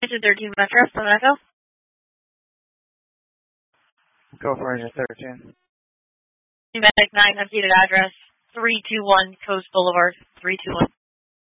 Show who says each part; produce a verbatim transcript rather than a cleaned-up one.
Speaker 1: Engine thirteen Metro, from Echo.
Speaker 2: Go for engine thirteen.
Speaker 1: Medic nine, updated address, three two one Coast Boulevard, three two one.